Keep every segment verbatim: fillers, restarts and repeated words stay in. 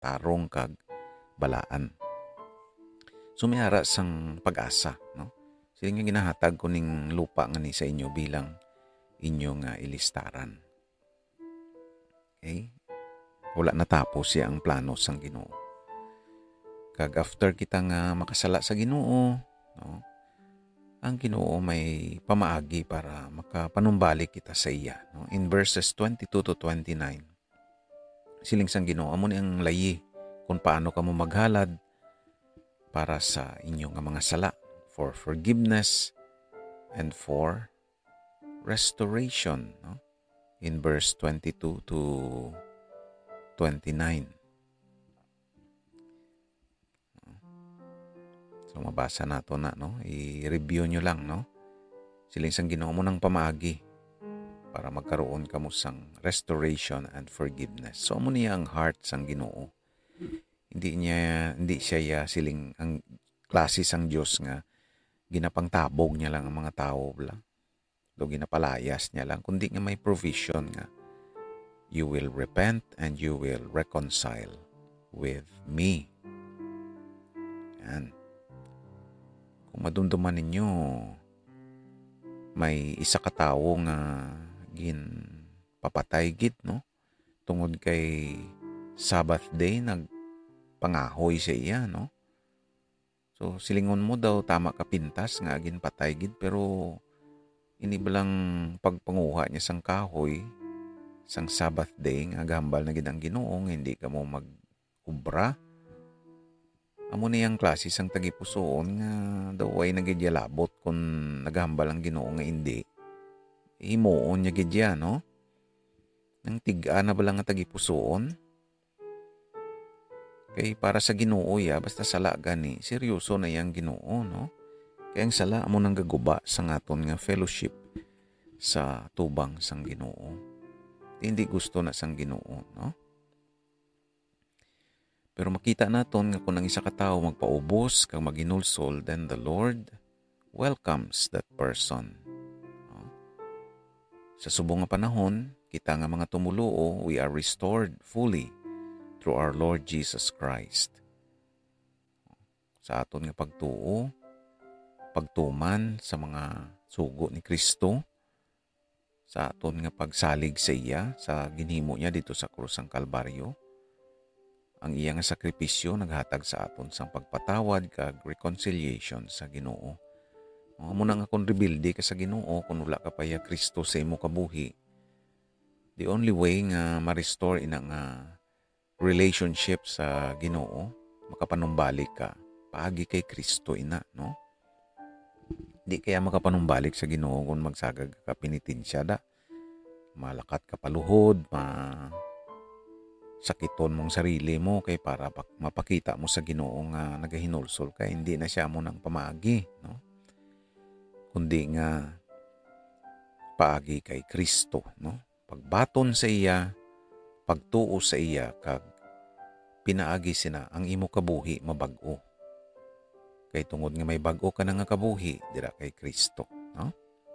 tarong kag balaan. Sumiyara sang pag-asa, no? Sila nga ginahatag ko ning lupa nga ni sa inyo bilang inyong uh, ilistaran. Okay? Wala natapos siya ang plano sang Ginoo. Kag after kita nga makasala sa Ginoo, no? Ang Ginoo may pamaagi para makapanumbalik kita sa iya, no? In verses twenty-two to twenty-nine, siling sang Ginoo amo ni ang layi kung paano kamo maghalad para sa inyong mga sala, for forgiveness and for restoration, no? In verse twenty-two to twenty-nine. So mabasa nato na, no? I-review nyo lang, no? Siling sang Ginoo mo ng pamaagi para magkaroon kamo sang restoration and forgiveness. So amo niya ang heart sang Ginoo. Hindi niya hindi siya ya siling ang klase sang Dios nga ginapangtabog niya lang ang mga tao lang. Do ginapalayas niya lang, kundi nga may provision nga you will repent and you will reconcile with me. Yan. Kung madumduman ninyo, may isa ka tawo nga gin papatay gid, no? Tungod kay Sabbath day nagpangahoy siya iya, no? So silingon mo daw tama ka pintas nga gin patay gid, pero ini balang pagpanguha niya sang kahoy sang Sabbath day nga gambal na gid ang Ginoo, hindi ka mo mag-ubra. Amo niyang klase sang tagipusoon nga daw ay nagidyalabot kung naghambal ang Ginoo nga hindi. Himuon niya gid ya, no? Nang tiga na balang nga tagipusoon. Kay para sa Ginoo ya, basta sala gani, seryoso na yang Ginoo, no? Kaya ang sala amo nang gaguba sa ngaton nga fellowship sa tubang sang Ginoo. Hindi gusto na sang Ginoo, no? Pero makita naton nga kung ang isa ka tawo magpaubos kang maginulsol, then the Lord welcomes that person. No? Sa subong nga panahon, kita nga mga tumuluo, we are restored fully through our Lord Jesus Christ. Sa aton nga pagtuo, pagtuman sa mga sugo ni Kristo, sa aton nga pagsalig sa iya, sa ginhimo niya dito sa krus ang Kalbaryo, ang iyang sakripisyo naghatag sa aton sang pagpatawad kag reconciliation sa Ginoo. Amo na nga kung rebilde ka sa Ginoo, kung wala ka pa ya Kristo sa imo kabuhi, the only way nga ma-restore ina nga relationship sa Ginoo, makapanumbalik ka, paagi kay Kristo ina, no? Di kaya makapanumbalik sa Ginoo kung magsagag ka pinitensya da, malakat ka paluhod, ma sakiton mong sarili mo kay para mapakita mo sa Ginoo nga nagahinulsol ka, hindi na siya mo nang pamagi, no? Kundi nga paagi kay Kristo, no? Pagbaton sa iya, pagtuo sa iya, kag pinaagi sina ang imo kabuhi mabag-o. Kay tungod nga may bag-o ka na nga kabuhi dira kay Kristo, no?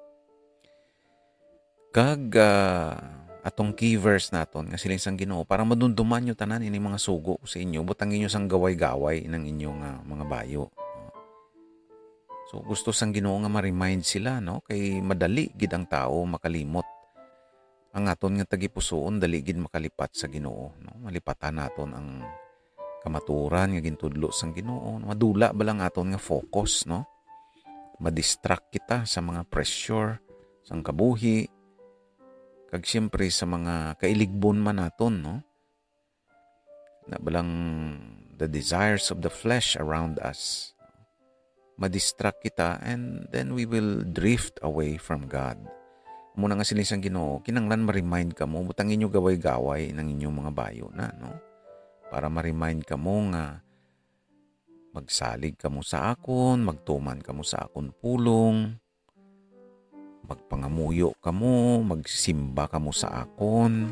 Kag uh, atong key verse naton nga siling sang Ginoo para madunduman nyo tanan ini mga sugo sa inyo, butangin nyo sang gaway-gaway ng inyong uh, mga bayo. So gusto sang Ginoo nga ma-remind sila, no? Kay madali gid ang tao makalimot. Ang aton nga tagipusoon dali gid makalipat sa Ginoo, no? Malipatan naton ang kamaturan nga gintudlo sang Ginoo. Madula ba lang aton nga focus, no? Madistract kita sa mga pressure sang kabuhi, kag siyempre sa mga kailigbon man naton, no? Na balang the desires of the flesh around us. Madistract kita and then we will drift away from God. Muna nga silisang Ginoo, kinanglan ma-remind ka mo, butangin nyo gaway-gaway ng inyong mga bayo na, no? Para ma-remind ka mo nga magsalig ka mo sa akon, magtuman ka mo sa akon pulong, magpangamuyo ka mo, magsimba ka mo sa akon.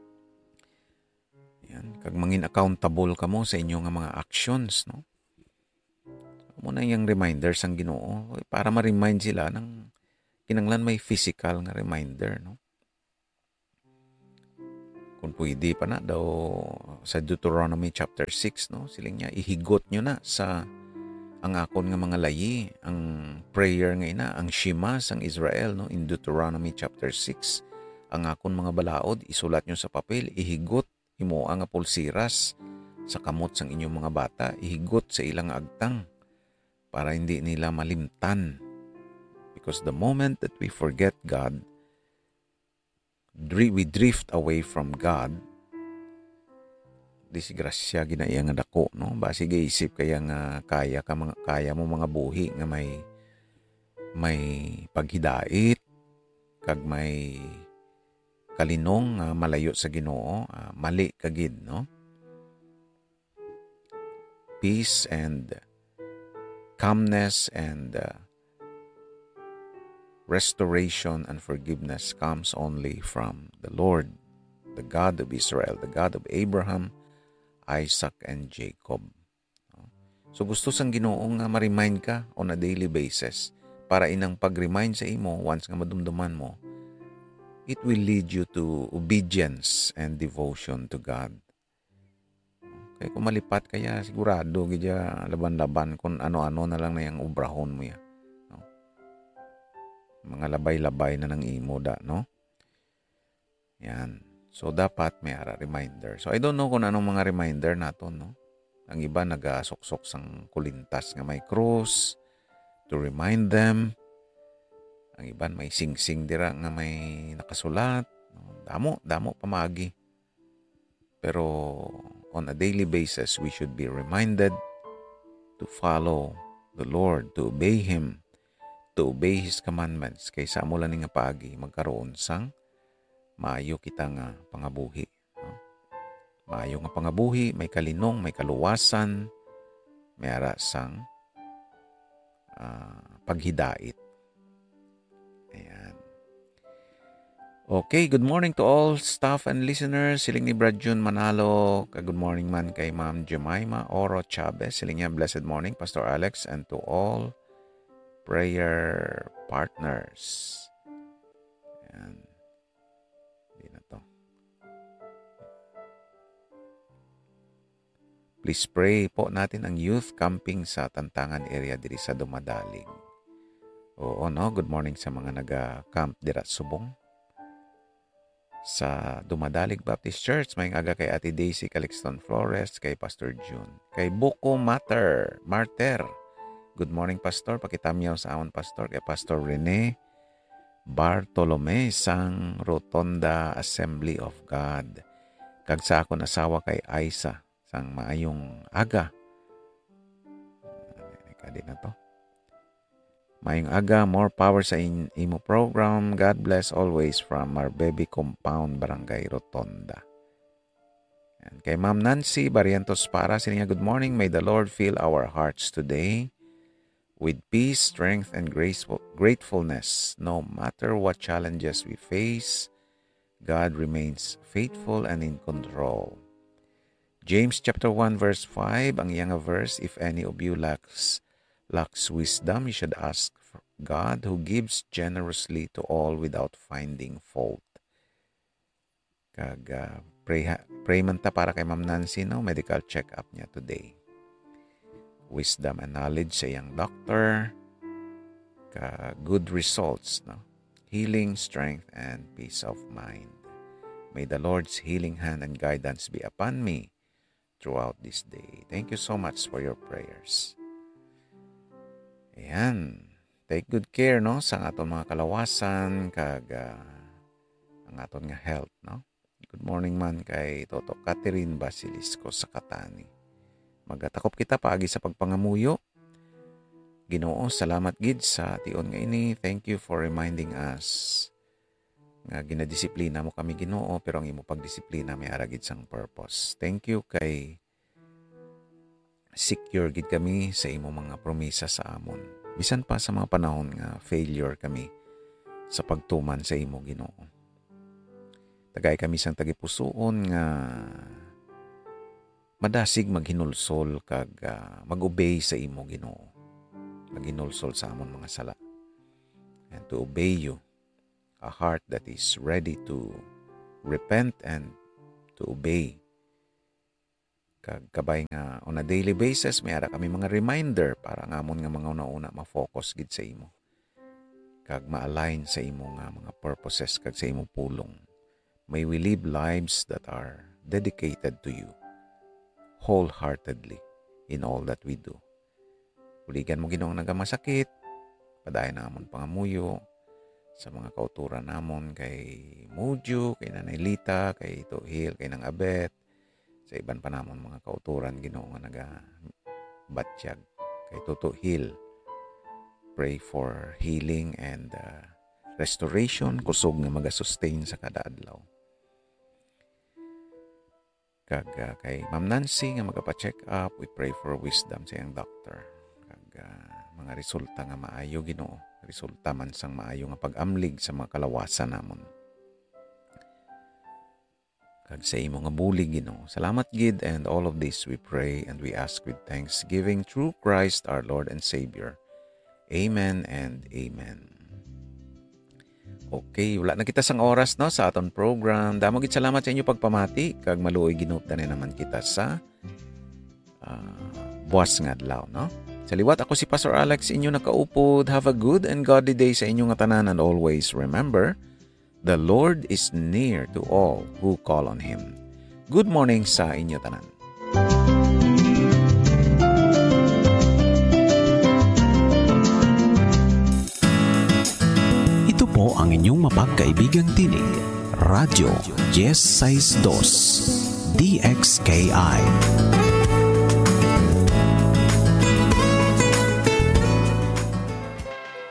Yan, kag mangin accountable ka mo sa inyong mga actions, no? Muna yung reminders ang Ginoo para ma-remind sila ng kinanglan may physical nga reminder, no? Kung pwede pa na daw sa Deuteronomy chapter six, no? Siling niya, ihigot nyo na sa ang akon nga mga layi, ang prayer nga ina, ang Shema sang Israel, no? In Deuteronomy chapter six, ang akon mga balaod, isulat nyo sa papel, ihigot, imo ang pulsiras sa kamot sang inyong mga bata, ihigot sa ilang agtang para hindi nila malimtan. Because the moment that we forget God, we drift away from God, disgrasya ginaya nga dako, no? Basi gaisip kaya nga kaya ka mga, kaya mo mga buhi nga may may paghidait kag may kalinong nga malayo sa Ginoo, uh, mali kagid, no? Peace and calmness and uh, restoration and forgiveness comes only from the Lord, the God of Israel, the God of Abraham, Isaac, and Jacob. So gusto sang Ginoo nga ma-remind ka on a daily basis para inang pag-remind sa imo once nga madumduman mo, it will lead you to obedience and devotion to God. Kaya kung malipat kaya sigurado gidya laban-laban kung ano-ano na lang na yung ubrahon mo ya. Mga labay-labay na ng imo da, no? Yan. So, dapat may ara reminder. So, I don't know kung anong mga reminder nato, no? Ang iba nagasuksok sang kulintas nga may cross to remind them. Ang iba may sing-sing dira nga may nakasulat. Damo, damo pamagi. Pero, on a daily basis, we should be reminded to follow the Lord, to obey Him, to obey His commandments, kaysa mo lang nga paagi magkaroon sang maayo kita nga pangabuhi. No? Maayo nga pangabuhi, may kalinong, may kaluwasan, may ara sang uh, paghidait. Ayan. Okay, good morning to all staff and listeners. Siling ni Brad June Manalo, good morning man kay Ma'am Jemima Oro Chavez. Siling niya, blessed morning, Pastor Alex, and to all prayer partners. Ayan. Hindi na to. Please pray po natin ang youth camping sa Tantangan area diri sa Dumadaling. Oo, no? Good morning sa mga naga-camp dira Subong. Sa Dumadalig Baptist Church, may aga kay Ate Daisy Calixton Flores, kay Pastor June, kay Buko Mater, Marter. Good morning, Pastor. Pakitamyaw sa amon, Pastor, kay Pastor Rene Bartolome sang Rotonda Assembly of God. Kag sa akon asawa kay Aisa sang maayong aga. Kadi na to. Maayong aga, more power sa in, imo program. God bless always from our baby compound, Barangay Rotonda. And kay Ma'am Nancy Barrientos Para, siniya, good morning. May the Lord fill our hearts today with peace, strength, and graceful, gratefulness. No matter what challenges we face, God remains faithful and in control. James chapter one verse five, ang iyang verse, if any of you lacks, lacks wisdom, you should ask God who gives generously to all without finding fault. Kag uh, pray, pray man ta para kay Ma'am Nancy, no? Medical check-up niya today. Wisdom and knowledge sa iyang doctor, ka good results, no? Healing, strength, and peace of mind. May the Lord's healing hand and guidance be upon me throughout this day. Thank you so much for your prayers. Ayan. Take good care, no? Sa aton mga kalawasan, kag uh, ang aton nga health, no? Good morning man kay Toto Catherine Basilisco sa Katani. Magatakop kita paagi sa pagpangamuyo. Ginoo, salamat gid sa tion nga ini. Thank you for reminding us nga ginadisiplina mo kami, Ginoo, pero ang imo pagdisiplina may ara gid sang purpose. Thank you kay secure gid kami sa imo mga promesa sa amon. Bisan pa sa mga panahon nga failure kami sa pagtuman sa imo, Ginoo. Tagay kami sang tagipusoon nga madasig maghinulsol kag uh, mag-obey sa imo, Ginoo. Maghinulsol sa amon mga sala. And to obey you, a heart that is ready to repent and to obey. Kag kabay nga on a daily basis may ara kami mga reminder para ngamon nga mga una-una ma-focus gid sa imo. Kag ma-align sa imo nga mga purposes kag sa imo pulong. May we live lives that are dedicated to you wholeheartedly in all that we do. Uligan mo Ginoong nagamasakit, padayon namon pangamuyo sa mga kauturan namon kay Mudyo, kay Nanay Lita, kay Tuhil, kay Nang Abet, sa iban pa namon mga kauturan Ginoo nga naga batyag kay Tutuhil. Pray for healing and uh, restoration, kusog nga maga-sustain sa kada adlaw. Kag uh, kay Ma'am Nancy nga magapa-check up, we pray for wisdom sa iyang doctor. Kag uh, mga resulta nga maayo Ginoo, resulta man sang maayo nga pag-amlig sa mga kalawasan namon. Kag sa imo nga bulig Ginoo. Salamat gid, and all of this we pray and we ask with thanksgiving through Christ our Lord and Savior. Amen and amen. Okay, wala na kita sang oras no sa aton program. Damo gid salamat sa inyo pagpamati kag maluoy ginuptan na naman kita sa uh, buwas nga adlaw no. Sa liwat ako si Pastor Alex inyo nakaupod. Have a good and godly day sa inyo nga tanan, and always remember, the Lord is near to all who call on Him. Good morning sa inyo tanan. Ito po ang inyong mapagkaibigang tinig, Radyo Yes sixty-two, D X K I.